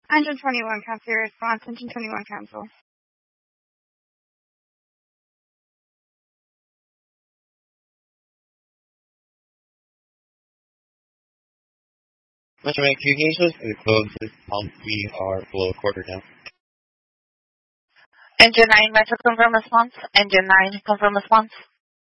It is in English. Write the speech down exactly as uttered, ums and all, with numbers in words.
Engine twenty-one, cancel your response. Engine twenty-one, cancel. Measurement Q gauges and the closest pump we are below quarter now. Engine nine, Metro, confirm response. Engine nine, confirm response.